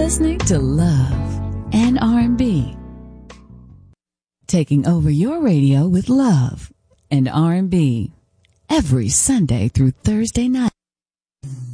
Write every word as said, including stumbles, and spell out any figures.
listening to Love and R and B. Taking over your radio with love and R and B every Sunday through Thursday night.